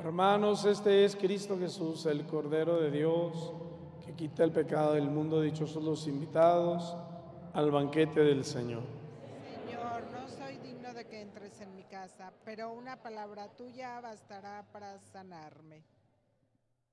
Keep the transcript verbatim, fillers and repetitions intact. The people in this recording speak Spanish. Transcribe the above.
Hermanos, este es Cristo Jesús, el Cordero de Dios, que quita el pecado del mundo. Dichosos los invitados al banquete del Señor. Señor, no soy digno de que entres en mi casa, pero una palabra tuya bastará para sanarme.